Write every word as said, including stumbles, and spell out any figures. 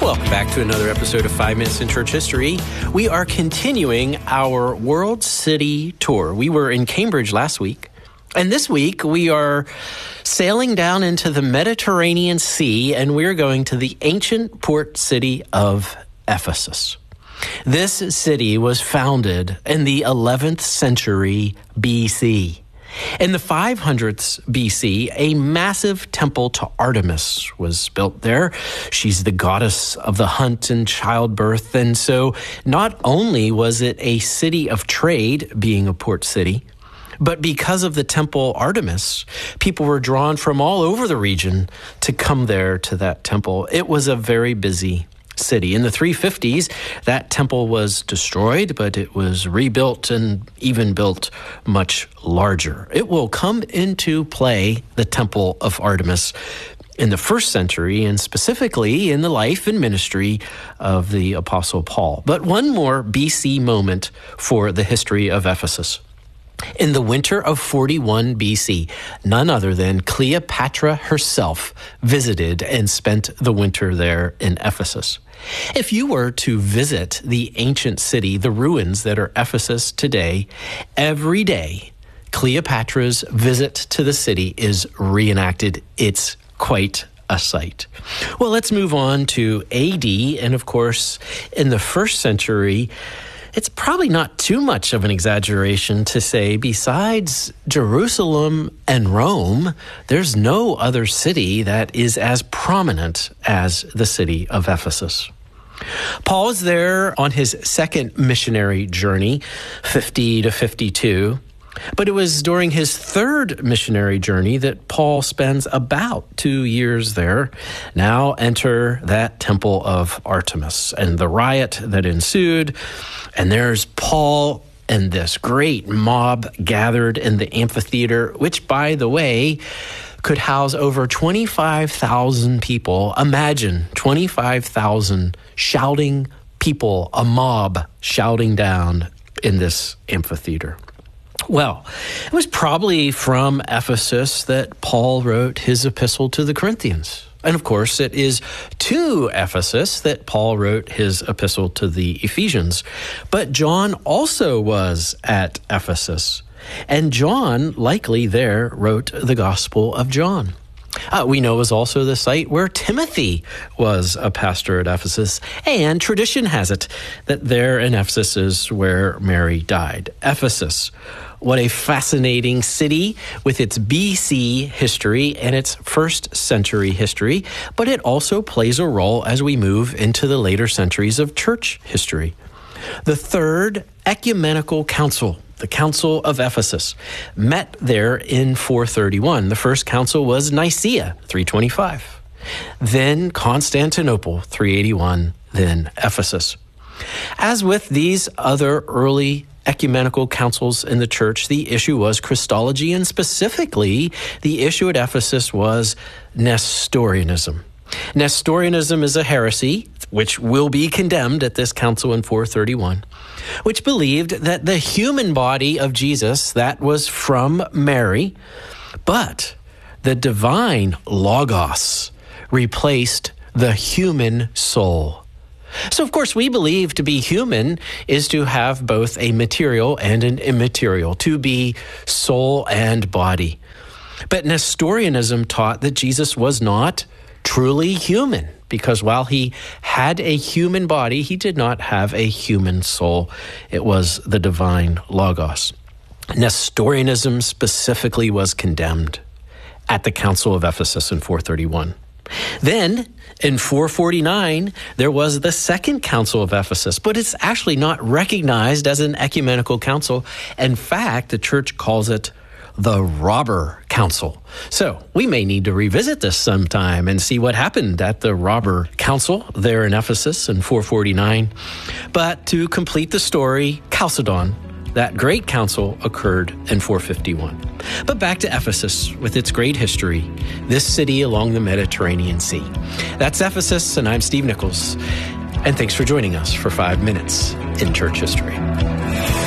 Welcome back to another episode of Five Minutes in Church History. We are continuing our World City Tour. We were in Cambridge last week, and this week we are sailing down into the Mediterranean Sea, and we're going to the ancient port city of Ephesus. This city was founded in the eleventh century B C. In the five hundredths B C, a massive temple to Artemis was built there. She's the goddess of the hunt and childbirth, and so not only was it a city of trade, being a port city, but because of the temple Artemis, people were drawn from all over the region to come there to that temple. It was a very busy city. In the three fifties, that temple was destroyed, but it was rebuilt and even built much larger. It will come into play, the temple of Artemis, in the first century, and specifically in the life and ministry of the Apostle Paul. But one more B C moment for the history of Ephesus. In the winter of forty-one B C, none other than Cleopatra herself visited and spent the winter there in Ephesus. If you were to visit the ancient city, the ruins that are Ephesus today, every day Cleopatra's visit to the city is reenacted. It's quite a sight. Well, let's move on to A D, and of course, in the first century, it's probably not too much of an exaggeration to say, besides Jerusalem and Rome, there's no other city that is as prominent as the city of Ephesus. Paul is there on his second missionary journey, fifty to fifty-two. But it was during his third missionary journey that Paul spends about two years there. Now enter that temple of Artemis and the riot that ensued. And there's Paul and this great mob gathered in the amphitheater, which, by the way, could house over twenty-five thousand people. Imagine twenty-five thousand shouting people, a mob shouting down in this amphitheater. Well, it was probably from Ephesus that Paul wrote his epistle to the Corinthians. And of course, it is to Ephesus that Paul wrote his epistle to the Ephesians. But John also was at Ephesus. And John, likely there, wrote the Gospel of John. Uh, we know it was also the site where Timothy was a pastor at Ephesus, and tradition has it that there in Ephesus is where Mary died. Ephesus, what a fascinating city with its B C history and its first century history, but it also plays a role as we move into the later centuries of church history. The Third Ecumenical Council, the Council of Ephesus, met there in four thirty-one. The first council was Nicaea, three twenty-five. Then Constantinople, three eighty-one. Then Ephesus. As with these other early ecumenical councils in the church, the issue was Christology, and specifically, the issue at Ephesus was Nestorianism. Nestorianism is a heresy, which will be condemned at this council in four thirty-one, which believed that the human body of Jesus, that was from Mary, but the divine Logos replaced the human soul. So, of course, we believe to be human is to have both a material and an immaterial, to be soul and body. But Nestorianism taught that Jesus was not truly human, because while he had a human body, he did not have a human soul. It was the divine Logos. Nestorianism specifically was condemned at the Council of Ephesus in four thirty-one. Then, in four forty-nine, there was the Second Council of Ephesus, but it's actually not recognized as an ecumenical council. In fact, the church calls it the Robber Council. So we may need to revisit this sometime and see what happened at the Robber Council there in Ephesus in four forty-nine. But to complete the story, Chalcedon, that great council, occurred in four fifty-one. But back to Ephesus with its great history, this city along the Mediterranean Sea. That's Ephesus, and I'm Steve Nichols. And thanks for joining us for Five Minutes in Church History.